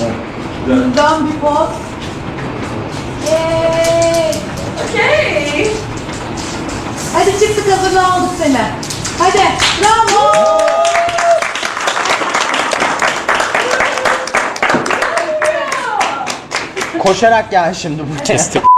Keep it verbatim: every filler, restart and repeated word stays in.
Buradan bir poz. Yay! Okay. Hadi çıktık, hazırlığa aldık seni. Hadi, bravo! Koşarak gel şimdi buraya.